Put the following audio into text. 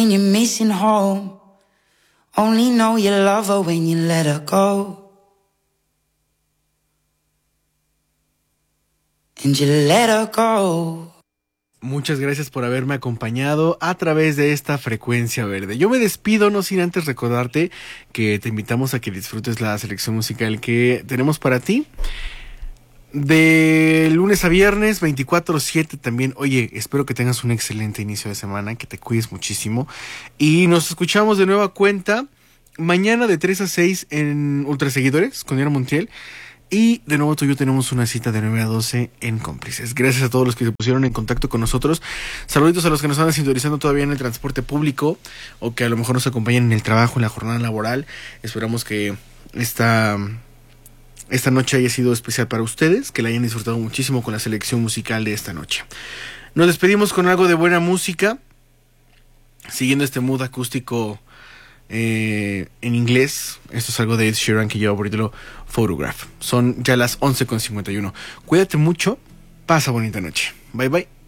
You're missing home. Only know you love her when you let her go. And you let her go. Muchas gracias por haberme acompañado a través de esta frecuencia verde. Yo me despido, no sin antes recordarte que te invitamos a que disfrutes la selección musical que tenemos para ti. De lunes a viernes, 24/7 también. Oye, espero que tengas un excelente inicio de semana, que te cuides muchísimo. Y nos escuchamos de nueva cuenta mañana de 3 a 6 en Ultraseguidores con Diana Montiel. Y de nuevo tú y yo tenemos una cita de 9 a 12 en Cómplices. Gracias a todos los que se pusieron en contacto con nosotros. Saluditos a los que nos están sintonizando todavía en el transporte público o que a lo mejor nos acompañan en el trabajo, en la jornada laboral. Esperamos que esta noche haya sido especial para ustedes, que la hayan disfrutado muchísimo con la selección musical de esta noche. Nos despedimos con algo de buena música, siguiendo este mood acústico en inglés. Esto es algo de Ed Sheeran que lleva por título Photograph. Son ya las 11:51. Cuídate mucho, pasa bonita noche. Bye bye.